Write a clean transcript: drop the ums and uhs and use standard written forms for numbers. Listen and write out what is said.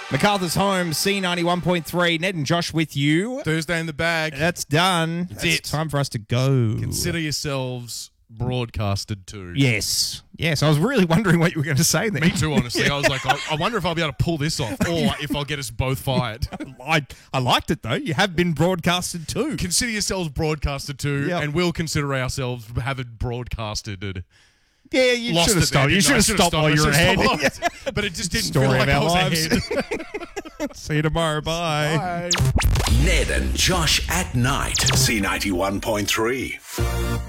MacArthur's Home, C91.3. Ned and Josh with you. Thursday in the bag. That's done. It's time for us to go. Consider yourselves broadcasted too. Yes. Yes, I was really wondering what you were going to say there. Me too, honestly. I was like, I wonder if I'll be able to pull this off or if I'll get us both fired. I liked it, though. You have been broadcasted too. Consider yourselves broadcasted too, and we'll consider ourselves have it broadcasted. Yeah, you should have stopped. You should have stopped while you were ahead. But it just didn't Story feel like of I our was lives. ahead. See you tomorrow. Bye. Bye. Ned and Josh at night. C91.3.